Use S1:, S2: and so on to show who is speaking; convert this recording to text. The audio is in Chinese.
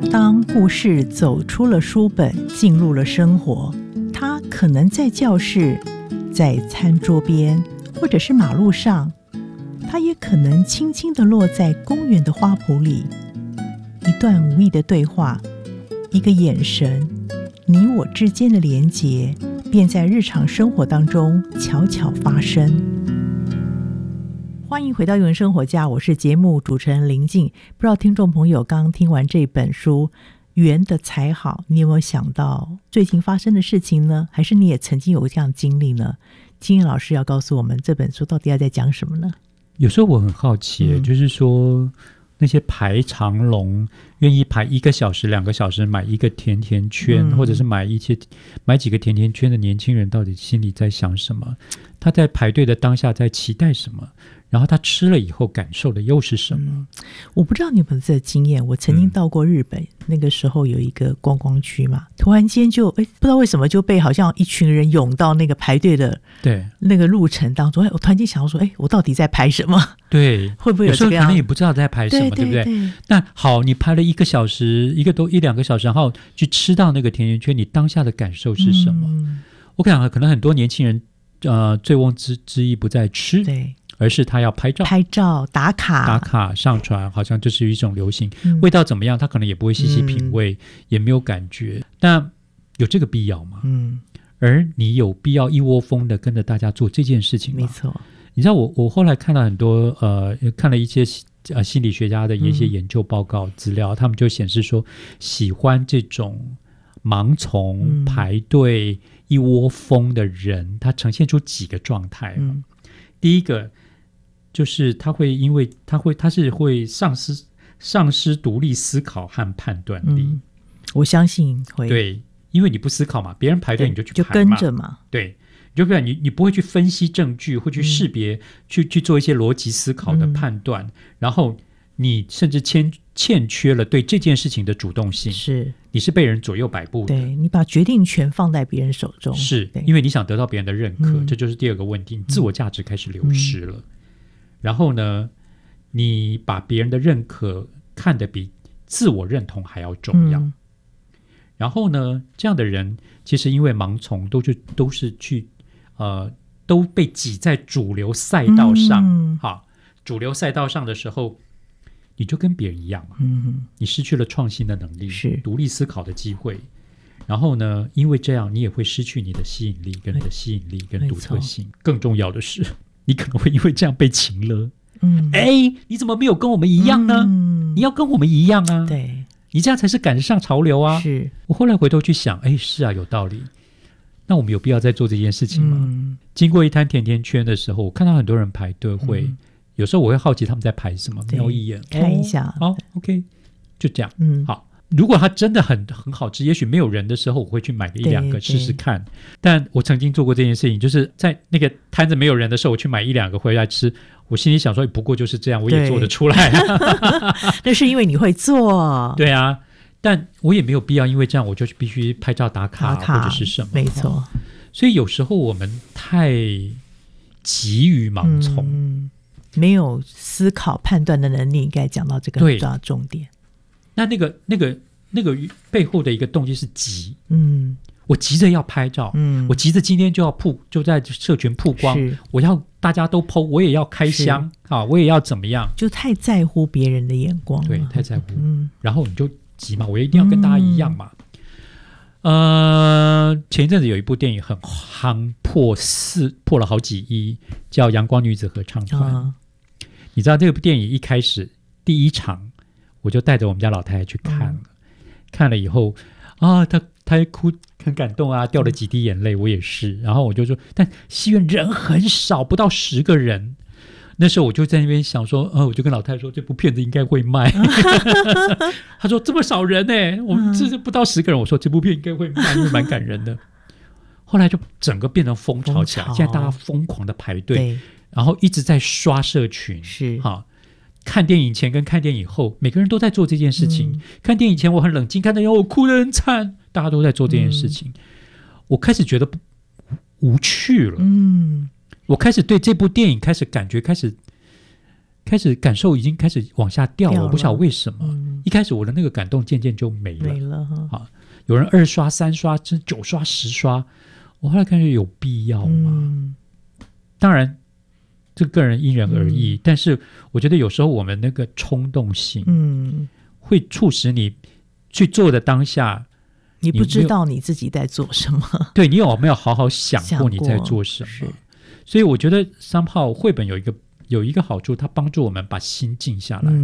S1: 当故事走出了书本，进入了生活，它可能在教室，在餐桌边，或者是马路上，它也可能轻轻地落在公园的花圃里。一段无意的对话，一个眼神，你我之间的连结，便在日常生活当中悄悄发生。欢迎回到艺文生活家，我是节目主持人林静。不知道听众朋友刚刚听完这本书圆的才好，你有没有想到最近发生的事情呢？还是你也曾经有这样经历呢？金燕老师要告诉我们这本书到底要在讲什么呢？
S2: 有时候我很好奇，就是说那些排长龙愿意排1个小时2个小时买一个甜甜圈，或者是买几个甜甜圈的年轻人，到底心里在想什么？他在排队的当下在期待什么？然后他吃了以后感受的又是什么？
S1: 我不知道你有没有这个经验，我曾经到过日本，那个时候有一个观光区嘛，突然间就不知道为什么就被好像一群人涌到那个排队的那个路程当中，我突然间想说我到底在排什么？对，会不会有这个样？
S2: 有时候可能也不知道在排什么， 对不对？那好，你排了1个小时1-2个小时，然后去吃到那个甜甜圈，你当下的感受是什么？我想可能很多年轻人醉翁之意不在吃，对，而是他要拍照
S1: 打卡
S2: 上传，好像这是一种流行。味道怎么样他可能也不会细细品味，也没有感觉。那有这个必要吗？而你有必要一窝蜂的跟着大家做这件事情吗？
S1: 没错。
S2: 你知道我后来看到很多看了一些心理学家的一些研究报告资料，他们就显示说，喜欢这种盲从排队一窝蜂的人，他呈现出几个状态。第一个就是他会因为他是会丧失独立思考和判断力。
S1: 我相信会。
S2: 对，因为你不思考嘛，别人排队你就去排嘛，
S1: 就跟着嘛。
S2: 对，就不然你不会去分析证据，会去识别，去做一些逻辑思考的判断，然后你甚至欠缺了对这件事情的主动性，是你是被人左右摆布的，
S1: 对，你把决定权放在别人手中，
S2: 是因为你想得到别人的认可，这就是第二个问题，你自我价值开始流失了。然后呢，你把别人的认可看得比自我认同还要重要。然后呢，这样的人其实因为盲从都是去都被挤在主流赛道上。主流赛道上的时候，你就跟别人一样嘛。你失去了创新的能力，是独立思考的机会。然后呢，因为这样你也会失去你的吸引力跟独特性。更重要的是，你可能会因为这样被情勒。你怎么没有跟我们一样呢？你要跟我们一样啊。对，你这样才是赶得上潮流啊。是。我后来回头去想，是啊，有道理。那我们有必要再做这件事情吗？经过一摊甜甜圈的时候，我看到很多人排队会，有时候我会好奇他们在排什么，瞄一眼
S1: 看一下。
S2: OK， 就这样。好。如果它真的很好吃，也许没有人的时候我会去买个1-2个试试看。但我曾经做过这件事情，就是在那个摊子没有人的时候，我去买1-2个回来吃，我心里想说不过就是这样，我也做得出来。
S1: 那是因为你会做。
S2: 对啊，但我也没有必要因为这样我就必须拍照打卡或者是什么。
S1: 没错。
S2: 所以有时候我们太急于盲从，
S1: 没有思考判断的能力，应该讲到这个很重要的重点。
S2: 那个背后的一个动机是急。我急着要拍照，我急着今天就在社群曝光，我要大家都 po， 我也要开箱我也要怎么样，
S1: 就太在乎别人的眼光了。
S2: 对，太在乎。然后你就急嘛，我一定要跟大家一样嘛。前一阵子有一部电影很夯，破了好几亿，叫《阳光女子合唱团》。你知道这部电影一开始第一场我就带着我们家老太太去看了以后她哭很感动啊，掉了几滴眼泪，我也是。然后我就说，但戏院人很少，不到10个人。那时候我就在那边想说，我就跟老太太说，这部片子应该会卖。她说这么少人呢，我们这不到10个人。我说这部片应该会卖，因为蛮感人的。后来就整个变成风潮起来，现在大家疯狂的排队，然后一直在刷社群，是看电影前跟看电影后，每个人都在做这件事情。看电影前我很冷静，看电影后我哭得很惨，大家都在做这件事情。我开始觉得无趣了。我开始对这部电影开始开始感受已经开始往下掉了，我不晓得为什么。一开始我的那个感动渐渐就没了有人2刷3刷9刷10刷，我后来感觉有必要吗？当然这个人因人而异，但是我觉得有时候我们那个冲动性会促使你去做的当下
S1: 你不知道你自己在做什么，
S2: 对，你有没有好好想过你在做什么？所以我觉得somehow绘本有一个好处，它帮助我们把心静下来。